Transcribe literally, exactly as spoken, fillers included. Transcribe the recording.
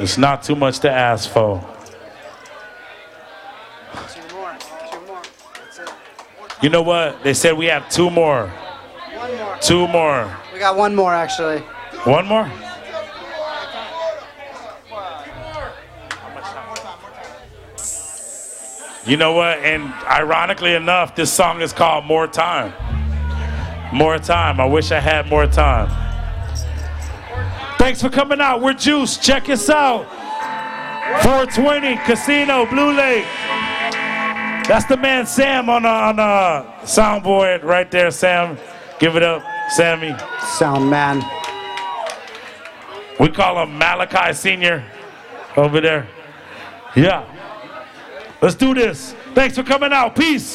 It's not too much to ask for. Two more. Two more. That's it. You know what? They said we have two more. One more. Two more. We got one more, actually. One more? You know what? And ironically enough, this song is called More Time. More Time. I wish I had more time. Thanks for coming out. We're Juice. Check us out. four twenty Casino, Blue Lake. That's the man Sam on the on the soundboard right there, Sam. Give it up, Sammy. Sound man. We call him Malachi Senior over there. Yeah. Let's do this. Thanks for coming out. Peace.